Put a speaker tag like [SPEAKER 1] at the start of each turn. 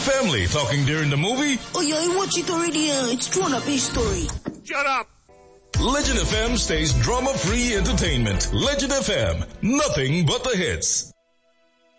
[SPEAKER 1] family talking during the movie?
[SPEAKER 2] Oh yeah, I watched it already. It's True Up Story.
[SPEAKER 3] Shut up!
[SPEAKER 1] Legend FM stays drama-free entertainment. Legend FM, nothing but the hits.